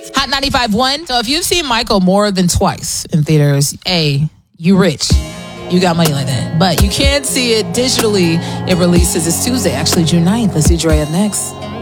Hot 95.1. So if you've seen Michael more than twice in theaters, A, you rich. You got money like that. But you can't see it digitally. It releases this Tuesday, actually June 9th. Let's see Dre up next.